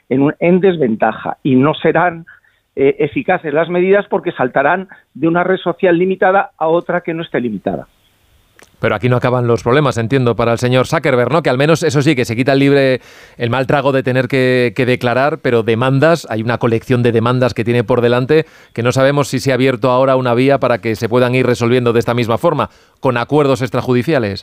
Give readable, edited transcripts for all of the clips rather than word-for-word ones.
en desventaja y no serán eficaces las medidas porque saltarán de una red social limitada a otra que no esté limitada. Pero aquí no acaban los problemas, entiendo, para el señor Zuckerberg, ¿no? Que al menos, eso sí, que se quita el mal trago de tener que declarar, pero demandas, hay una colección de demandas que tiene por delante que no sabemos si se ha abierto ahora una vía para que se puedan ir resolviendo de esta misma forma, con acuerdos extrajudiciales.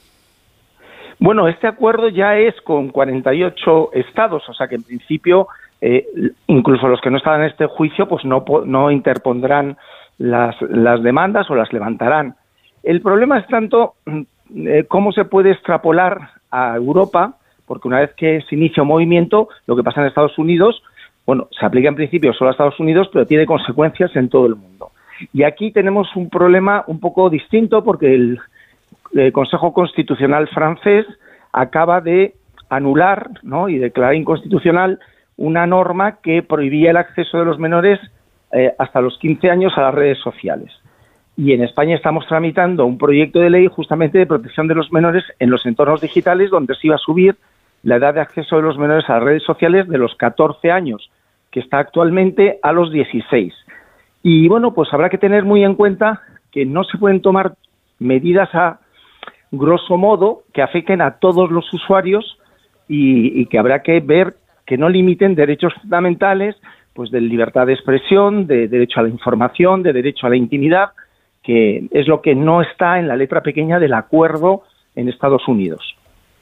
Bueno, este acuerdo ya es con 48 estados, o sea que en principio incluso los que no estaban en este juicio pues no interpondrán las demandas o las levantarán. El problema es tanto cómo se puede extrapolar a Europa, porque una vez que se inicia un movimiento, lo que pasa en Estados Unidos, bueno, se aplica en principio solo a Estados Unidos, pero tiene consecuencias en todo el mundo. Y aquí tenemos un problema un poco distinto, porque el Consejo Constitucional francés acaba de anular, ¿no?, y declarar inconstitucional una norma que prohibía el acceso de los menores hasta los 15 años a las redes sociales. Y en España estamos tramitando un proyecto de ley justamente de protección de los menores en los entornos digitales, donde se iba a subir la edad de acceso de los menores a las redes sociales de los 14 años, que está actualmente, a los 16. Y bueno, pues habrá que tener muy en cuenta que no se pueden tomar medidas a grosso modo que afecten a todos los usuarios y que habrá que ver que no limiten derechos fundamentales, pues de libertad de expresión, de derecho a la información, de derecho a la intimidad, que es lo que no está en la letra pequeña del acuerdo en Estados Unidos.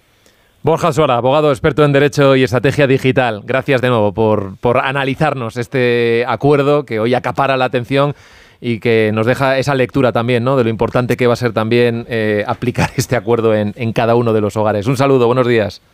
Borja Suara, abogado experto en Derecho y Estrategia Digital. Gracias de nuevo por analizarnos este acuerdo que hoy acapara la atención y que nos deja esa lectura también, ¿no?, de lo importante que va a ser también aplicar este acuerdo en cada uno de los hogares. Un saludo, buenos días.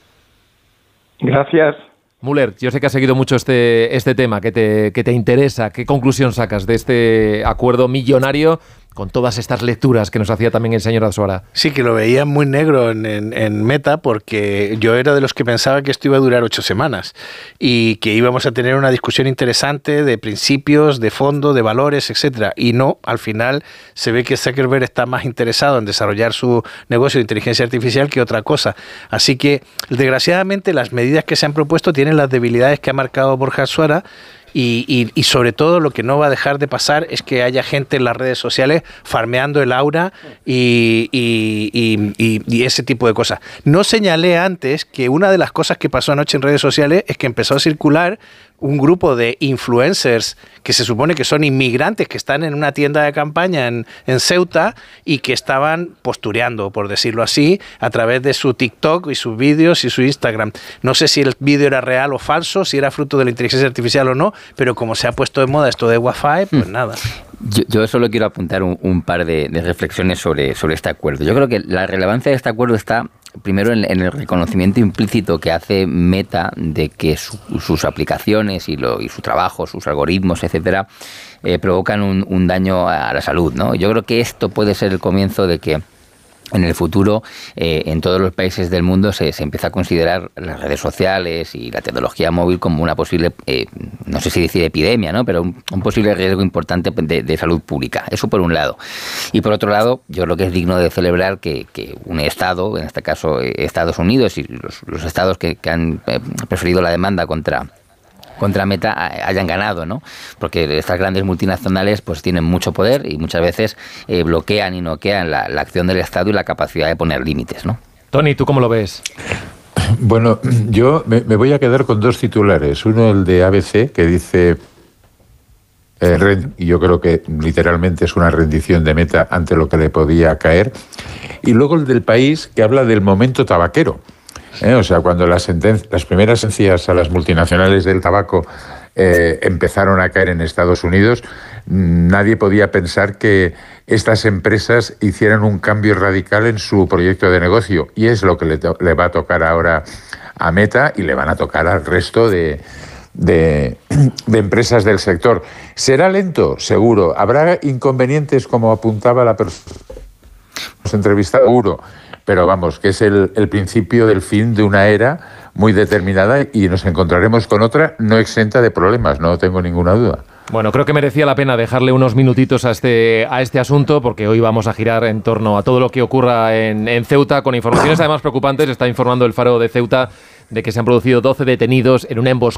Gracias. Müller, yo sé que has seguido mucho este tema, que te interesa. ¿Qué conclusión sacas de este acuerdo millonario con todas estas lecturas que nos hacía también el señor Azuara? Sí, que lo veía muy negro en Meta, porque yo era de los que pensaba que esto iba a durar 8 semanas y que íbamos a tener una discusión interesante de principios, de fondo, de valores, etcétera. Y no, al final se ve que Zuckerberg está más interesado en desarrollar su negocio de inteligencia artificial que otra cosa. Así que, desgraciadamente, las medidas que se han propuesto tienen las debilidades que ha marcado Borja Azuara. Y sobre todo lo que no va a dejar de pasar es que haya gente en las redes sociales farmeando el aura y ese tipo de cosas. No señalé antes que una de las cosas que pasó anoche en redes sociales es que empezó a circular un grupo de influencers que se supone que son inmigrantes que están en una tienda de campaña en Ceuta y que estaban postureando, por decirlo así, a través de su TikTok y sus vídeos y su Instagram. No sé si el vídeo era real o falso, si era fruto de la inteligencia artificial o no, pero como se ha puesto de moda esto de Wi-Fi, pues nada. Yo solo quiero apuntar un par de reflexiones sobre este acuerdo. Yo creo que la relevancia de este acuerdo está primero en el reconocimiento implícito que hace Meta de que sus aplicaciones y su trabajo, sus algoritmos, etcétera, provocan un daño a la salud, ¿no? Yo creo que esto puede ser el comienzo de que en el futuro, en todos los países del mundo se empieza a considerar las redes sociales y la tecnología móvil como una posible, no sé si decir epidemia, ¿no?, pero un posible riesgo importante de salud pública. Eso por un lado. Y por otro lado, yo creo que es digno de celebrar que un Estado, en este caso Estados Unidos y los estados que han preferido la demanda contra Meta hayan ganado, ¿no? Porque estas grandes multinacionales pues tienen mucho poder y muchas veces bloquean y noquean la acción del Estado y la capacidad de poner límites, ¿no? Tony, ¿tú cómo lo ves? Bueno, yo me voy a quedar con 2 titulares. Uno, el de ABC, que dice, y yo creo que literalmente es una rendición de Meta ante lo que le podía caer. Y luego el del País, que habla del momento tabaquero. O sea, cuando las primeras sentencias a las multinacionales del tabaco empezaron a caer en Estados Unidos, nadie podía pensar que estas empresas hicieran un cambio radical en su proyecto de negocio. Y es lo que le va a tocar ahora a Meta y le van a tocar al resto de empresas del sector. ¿Será lento? Seguro. ¿Habrá inconvenientes, como apuntaba la persona entrevistada? Seguro. Pero vamos, que es el principio del fin de una era muy determinada y nos encontraremos con otra no exenta de problemas, no tengo ninguna duda. Bueno, creo que merecía la pena dejarle unos minutitos a este asunto, porque hoy vamos a girar en torno a todo lo que ocurra en Ceuta, con informaciones además preocupantes. Está informando el Faro de Ceuta de que se han producido 12 detenidos en una emboscada